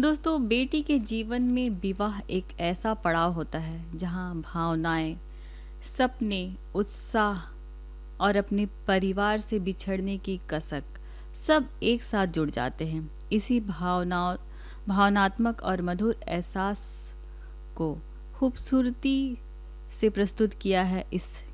दोस्तों, बेटी के जीवन में विवाह एक ऐसा पड़ाव होता है जहां भावनाएं, सपने, उत्साह और अपने परिवार से बिछड़ने की कसक सब एक साथ जुड़ जाते हैं। इसी भावनात्मक और मधुर एहसास को खूबसूरती से प्रस्तुत किया है इस